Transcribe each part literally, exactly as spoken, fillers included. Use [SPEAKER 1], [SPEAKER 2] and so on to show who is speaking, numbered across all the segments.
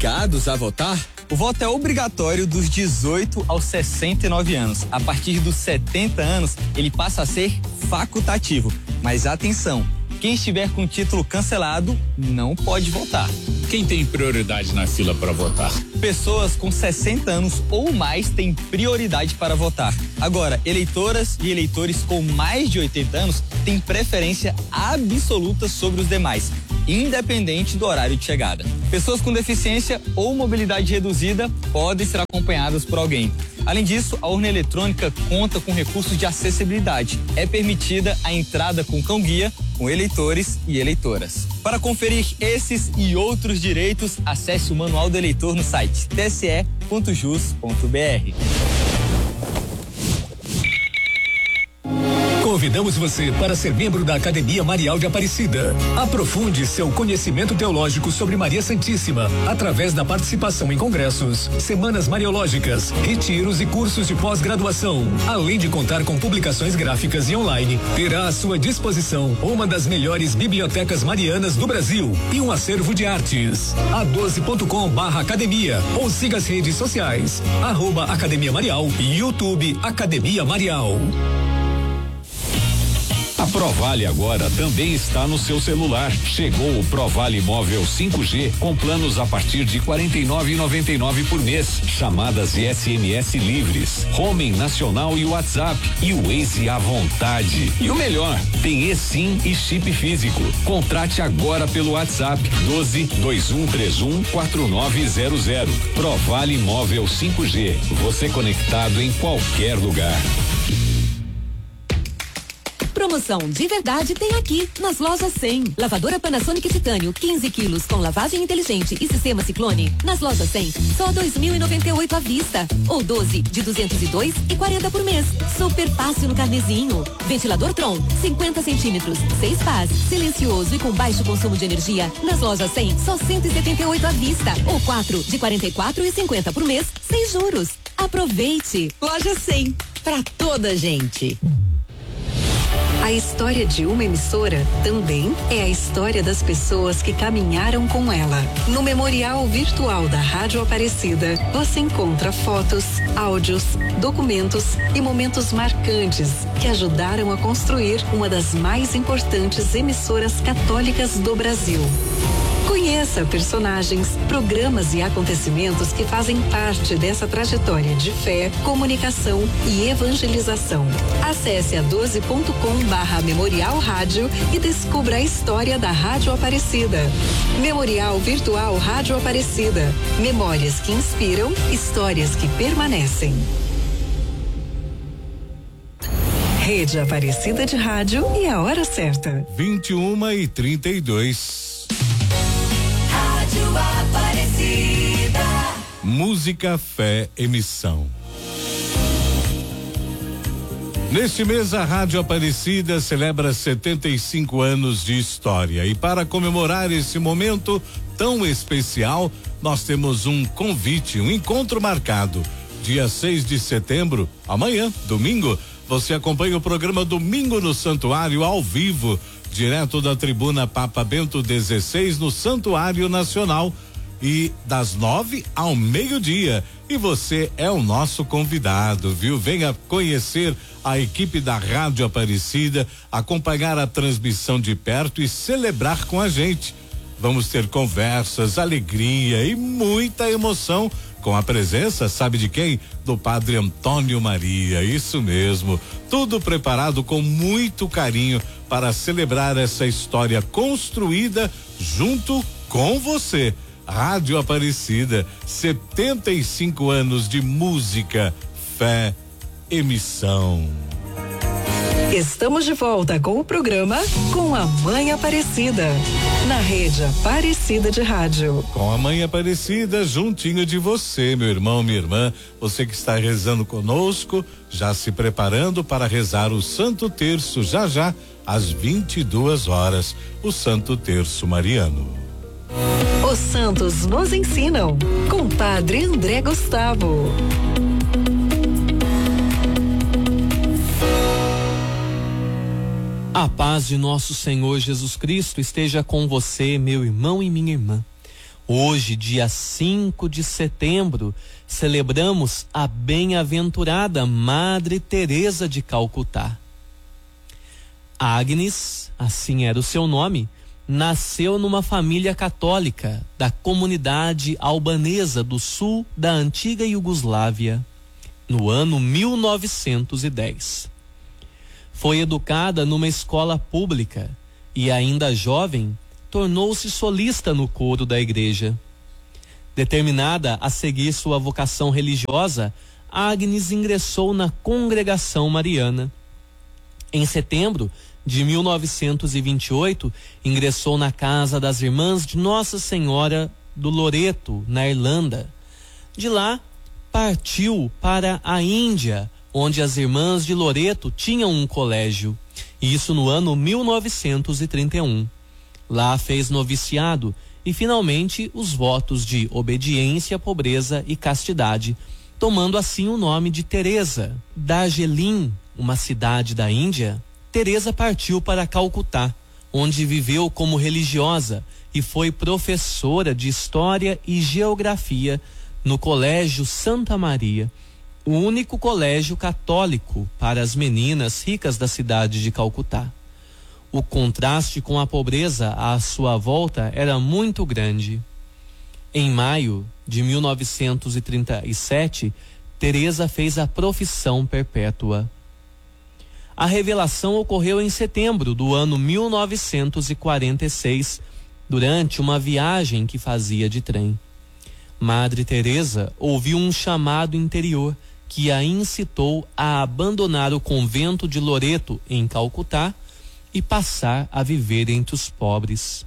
[SPEAKER 1] obrigados a votar?
[SPEAKER 2] O voto é obrigatório dos dezoito aos sessenta e nove anos. A partir dos setenta anos, ele passa a ser facultativo. Mas atenção, quem estiver com o título cancelado não pode votar.
[SPEAKER 3] Quem tem prioridade na fila para votar?
[SPEAKER 2] Pessoas com sessenta anos ou mais têm prioridade para votar. Agora, eleitoras e eleitores com mais de oitenta anos têm preferência absoluta sobre os demais, independente do horário de chegada. Pessoas com deficiência ou mobilidade reduzida podem ser acompanhadas por alguém. Além disso, a urna eletrônica conta com recursos de acessibilidade. É permitida a entrada com cão-guia, com eleitores e eleitoras. Para conferir esses e outros direitos, acesse o Manual do Eleitor no site t s e ponto jus ponto b r.
[SPEAKER 4] Convidamos você para ser membro da Academia Marial de Aparecida. Aprofunde seu conhecimento teológico sobre Maria Santíssima através da participação em congressos, semanas mariológicas, retiros e cursos de pós-graduação. Além de contar com publicações gráficas e online, terá à sua disposição uma das melhores bibliotecas marianas do Brasil e um acervo de artes. a doze ponto com barra academia ou siga as redes sociais, arroba Academia Marial e YouTube Academia Marial.
[SPEAKER 5] A Provale agora também está no seu celular. Chegou o Provale Móvel cinco G com planos a partir de quarenta e nove reais e noventa e nove centavos por mês, chamadas e S M S livres, roaming nacional e WhatsApp e o Waze à vontade. E o melhor, tem eSIM e chip físico. Contrate agora pelo WhatsApp doze, dois um três um, quatro nove zero zero. Provale Móvel cinco G. Você conectado em qualquer lugar.
[SPEAKER 6] Promoção de verdade tem aqui, nas lojas cem. Lavadora Panasonic Titânio, quinze quilos, com lavagem inteligente e sistema Ciclone. Nas lojas cem, só dois mil e noventa e oito à vista. Ou doze, de duzentos e dois e quarenta por mês. Super fácil no carnezinho. Ventilador Tron, cinquenta centímetros, seis pás, silencioso e com baixo consumo de energia. Nas lojas cem, só cento e setenta e oito à vista. Ou quatro, de quarenta e quatro e cinquenta por mês, sem juros. Aproveite. Loja cem, pra toda gente.
[SPEAKER 7] A história de uma emissora também é a história das pessoas que caminharam com ela. No Memorial Virtual da Rádio Aparecida, você encontra fotos, áudios, documentos e momentos marcantes que ajudaram a construir uma das mais importantes emissoras católicas do Brasil. Conheça personagens, programas e acontecimentos que fazem parte dessa trajetória de fé, comunicação e evangelização. Acesse a doze ponto com barra Memorial Rádio e descubra a história da Rádio Aparecida. Memorial Virtual Rádio Aparecida. Memórias que inspiram, histórias que permanecem. Rede Aparecida de Rádio e a hora certa.
[SPEAKER 8] vinte e uma e trinta e dois.
[SPEAKER 9] Aparecida.
[SPEAKER 8] Música, fé, emissão. Neste mês, a Rádio Aparecida celebra setenta e cinco anos de história. E para comemorar esse momento tão especial, nós temos um convite, um encontro marcado. Dia seis de setembro, amanhã, domingo, você acompanha o programa Domingo no Santuário ao vivo, direto da tribuna Papa Bento dezesseis no Santuário Nacional, e das nove ao meio-dia. E você é o nosso convidado, viu? Venha conhecer a equipe da Rádio Aparecida, acompanhar a transmissão de perto e celebrar com a gente. Vamos ter conversas, alegria e muita emoção, com a presença, sabe de quem? Do Padre Antônio Maria, isso mesmo. Tudo preparado com muito carinho para celebrar essa história construída junto com você. Rádio Aparecida, setenta e cinco anos de música, fé, emissão.
[SPEAKER 7] Estamos de volta com o programa Com a Mãe Aparecida, na Rede Aparecida de Rádio.
[SPEAKER 8] Com a Mãe Aparecida, juntinho de você, meu irmão, minha irmã, você que está rezando conosco, já se preparando para rezar o Santo Terço, já já, às vinte e duas horas, o Santo Terço Mariano.
[SPEAKER 7] Os santos nos ensinam, com Padre André Gustavo.
[SPEAKER 10] A paz de nosso Senhor Jesus Cristo esteja com você, meu irmão e minha irmã.
[SPEAKER 1] Hoje, dia cinco de setembro, celebramos a bem-aventurada Madre Teresa de Calcutá. Agnes, assim era o seu nome, nasceu numa família católica da comunidade albanesa do sul da antiga Iugoslávia, no ano mil novecentos e dez. Foi educada numa escola pública e, ainda jovem, tornou-se solista no coro da igreja. Determinada a seguir sua vocação religiosa, Agnes ingressou na Congregação Mariana. Em setembro de mil novecentos e vinte e oito, ingressou na casa das Irmãs de Nossa Senhora do Loreto, na Irlanda. De lá, partiu para a Índia, onde as Irmãs de Loreto tinham um colégio, isso no ano mil novecentos e trinta e um. Lá fez noviciado e finalmente os votos de obediência, pobreza e castidade, tomando assim o nome de Teresa. Darjeeling, uma cidade da Índia, Teresa partiu para Calcutá, onde viveu como religiosa e foi professora de História e Geografia no Colégio Santa Maria, o único colégio católico para as meninas ricas da cidade de Calcutá. O contraste com a pobreza à sua volta era muito grande. Em maio de mil novecentos e trinta e sete, Teresa fez a profissão perpétua. A revelação ocorreu em setembro do ano mil novecentos e quarenta e seis, durante uma viagem que fazia de trem. Madre Teresa ouviu um chamado interior que a incitou a abandonar o convento de Loreto, em Calcutá, e passar a viver entre os pobres.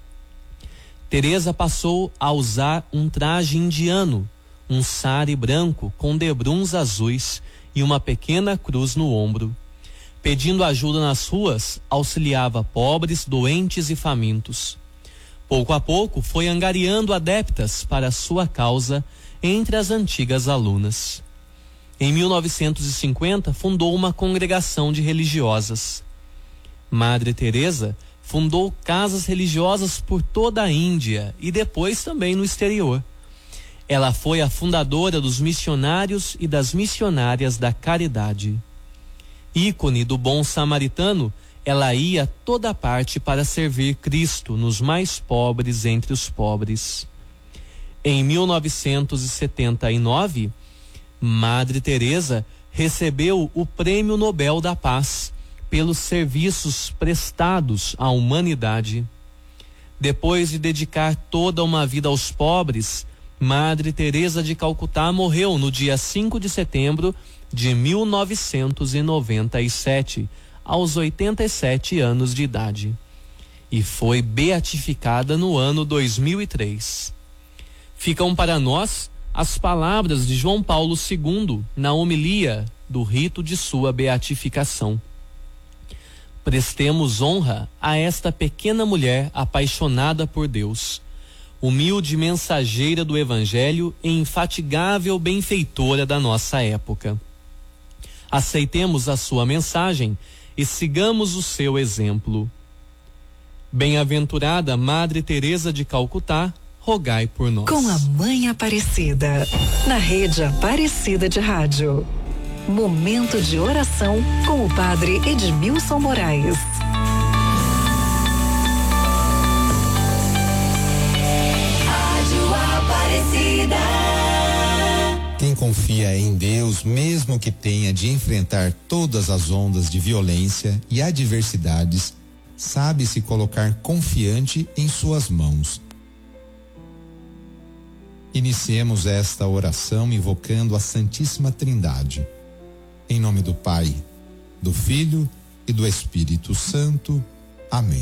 [SPEAKER 1] Teresa passou a usar um traje indiano, um sari branco com debruns azuis e uma pequena cruz no ombro. Pedindo ajuda nas ruas, auxiliava pobres, doentes e famintos. Pouco a pouco foi angariando adeptas para sua causa entre as antigas alunas. Em mil novecentos e cinquenta, fundou uma congregação de religiosas. Madre Teresa fundou casas religiosas por toda a Índia e depois também no exterior. Ela foi a fundadora dos missionários e das missionárias da caridade. Ícone do bom samaritano, ela ia a toda parte para servir Cristo nos mais pobres entre os pobres. Em mil novecentos e setenta e nove, Madre Teresa recebeu o Prêmio Nobel da Paz pelos serviços prestados à humanidade. Depois de dedicar toda uma vida aos pobres, Madre Teresa de Calcutá morreu no dia cinco de setembro de mil novecentos e noventa e sete, aos oitenta e sete anos de idade, e foi beatificada no ano dois mil e três. Ficam para nós as palavras de João Paulo segundo na homilia do rito de sua beatificação. Prestemos honra a esta pequena mulher apaixonada por Deus, humilde mensageira do Evangelho e infatigável benfeitora da nossa época. Aceitemos a sua mensagem e sigamos o seu exemplo. Bem-aventurada Madre Teresa de Calcutá, rogai por nós.
[SPEAKER 7] Com a Mãe Aparecida, na Rede Aparecida de Rádio. Momento de oração com o Padre Edmilson Moraes.
[SPEAKER 9] Rádio Aparecida.
[SPEAKER 10] Quem confia em Deus, mesmo que tenha de enfrentar todas as ondas de violência e adversidades, sabe se colocar confiante em suas mãos. Iniciemos esta oração invocando a Santíssima Trindade. Em nome do Pai, do Filho e do Espírito Santo. Amém.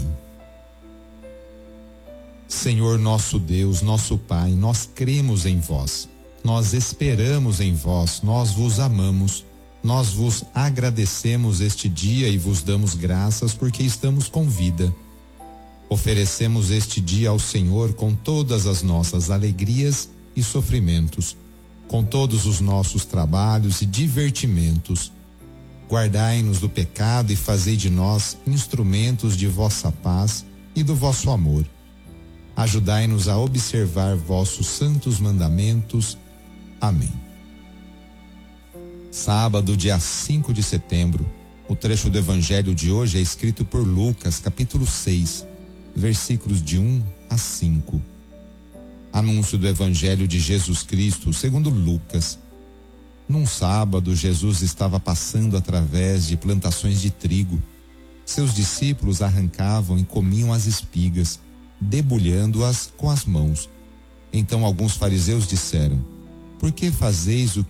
[SPEAKER 10] Senhor nosso Deus, nosso Pai, nós cremos em vós, nós esperamos em vós, nós vos amamos, nós vos agradecemos este dia e vos damos graças porque estamos com vida. Oferecemos este dia ao Senhor com todas as nossas alegrias e sofrimentos, com todos os nossos trabalhos e divertimentos. Guardai-nos do pecado e fazei de nós instrumentos de vossa paz e do vosso amor. Ajudai-nos a observar vossos santos mandamentos. Amém. Sábado, dia cinco de setembro. O trecho do evangelho de hoje é escrito por Lucas, capítulo seis, versículos de um a cinco. Anúncio do evangelho de Jesus Cristo, segundo Lucas. Num sábado, Jesus estava passando através de plantações de trigo. Seus discípulos arrancavam e comiam as espigas, debulhando-as com as mãos. Então alguns fariseus disseram: por que fazeis o